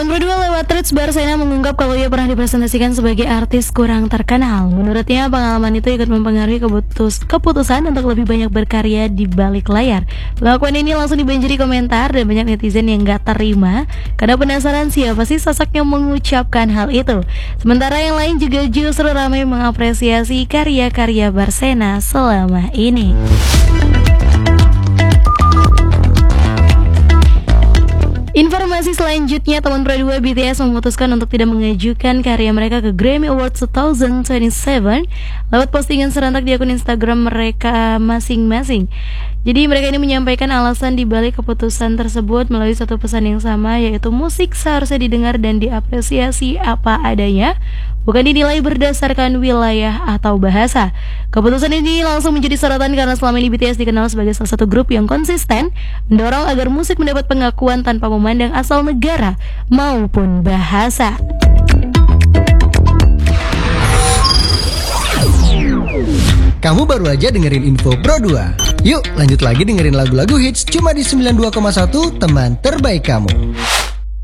Teman Pro 2 lewat tweets Barsena mengungkap kalau ia pernah dipresentasikan sebagai artis kurang terkenal. Menurutnya pengalaman itu ikut mempengaruhi keputusan untuk lebih banyak berkarya di balik layar. Pengakuan ini langsung dibanjiri komentar dan banyak netizen yang gak terima karena penasaran siapa sih sosok yang mengucapkan hal itu. Sementara yang lain juga justru ramai mengapresiasi karya-karya Barsena selama ini. Informasi selanjutnya, teman Pro 2 BTS memutuskan untuk tidak mengajukan karya mereka ke Grammy Awards 2027 lewat postingan serentak di akun Instagram mereka masing-masing. Jadi mereka ini menyampaikan alasan di balik keputusan tersebut melalui satu pesan yang sama, yaitu musik seharusnya didengar dan diapresiasi apa adanya, bukan dinilai berdasarkan wilayah atau bahasa. Keputusan ini langsung menjadi sorotan karena selama ini BTS dikenal sebagai salah satu grup yang konsisten mendorong agar musik mendapat pengakuan tanpa memandang asal negara maupun bahasa. Kamu baru aja dengerin info Pro 2. Yuk lanjut lagi dengerin lagu-lagu hits cuma di 92,1 teman terbaik kamu.